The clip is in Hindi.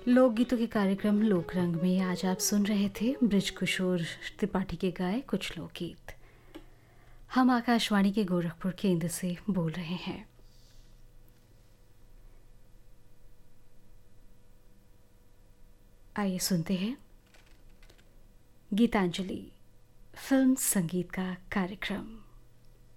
लोकगीतों के कार्यक्रम लोक रंग में आज आप सुन रहे थे बृज किशोर त्रिपाठी के गाए कुछ लोकगीत। हम आकाशवाणी के गोरखपुर केंद्र से बोल रहे हैं। आइए सुनते हैं गीतांजलि फिल्म संगीत का कार्यक्रम।